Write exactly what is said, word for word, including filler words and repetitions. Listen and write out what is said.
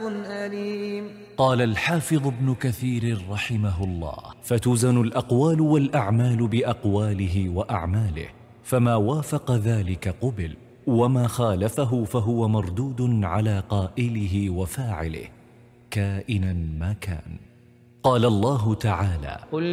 أليم. قال الحافظ ابن كثير رحمه الله: فتوزن الأقوال والأعمال بأقواله وأعماله، فما وافق ذلك قبل، وما خالفه فهو مردود على قائله وفاعله كائنا ما كان. قال الله تعالى: